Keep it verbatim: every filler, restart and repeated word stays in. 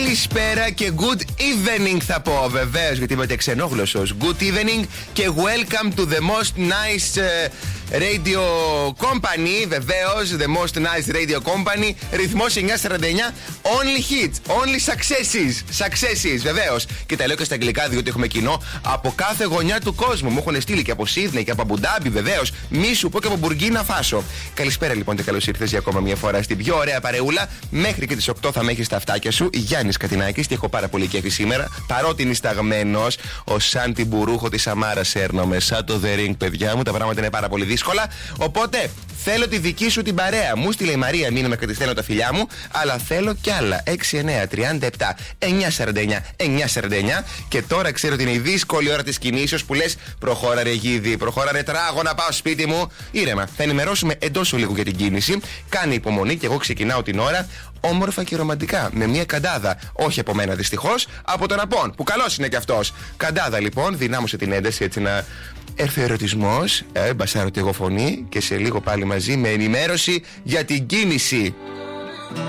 Καλησπέρα και good evening θα πω βεβαίως, γιατί είμαι και ξενόγλωσσος. Good evening και welcome to the most nice uh, radio company. Βεβαίως, the most nice radio company. Ρυθμός εννιακόσια σαράντα εννιά. Only hits, only successes. Successes, βεβαίως. Και τα λέω και στα αγγλικά, διότι έχουμε κοινό από κάθε γωνιά του κόσμου. Μου έχουν στείλει και από Σίδνεϊ και από Αμπουντάμπι, βεβαίως. Μη σου πω και από Μπουργκίνα Φάσο. Καλησπέρα λοιπόν και καλώς ήρθες για ακόμα μια φορά στην πιο ωραία παρεούλα. Μέχρι και τις οκτώ θα με έχεις τα αυτάκια σου. Γιάννης Κατινάκης και έχω πάρα πολύ κέφι σήμερα. Παρότι είναι σταγμένος, ο Σάντι Μπουρούχο της Αμάρας έρνομαι. Σαν το The Ring, παιδιά μου, τα πράγματα είναι πάρα πολύ δύσκολα. Οπότε θέλω τη δική σου την παρέα. Μου στείλε η Μαρία μήνυμα και τη στέλνω τα φιλιά μου. Αλλά θέλω κι άλλα. έξι εννιά τριάντα επτά εννιακόσια σαράντα εννιά εννιακόσια σαράντα εννιά. Και τώρα ξέρω ότι είναι η δύσκολη ώρα της κινήσεως που λες προχώρα ρε γίδι, προχώρα ρε τράγω να πάω σπίτι μου. Ήρεμα, θα ενημερώσουμε εντός λίγο για την κίνηση. Κάνε υπομονή και εγώ ξεκινάω την ώρα όμορφα και ρομαντικά με μια καντάδα. Όχι από μένα δυστυχώς, από τον Απόν που καλός είναι κι αυτός. Καντάδα λοιπόν, δυνάμωσε την ένταση έτσι να έρθει ο ερωτισμός, ε, μπασάρωτη εγώ φωνή και σε λίγο πάλι μαζί με ενημέρωση για την κίνηση.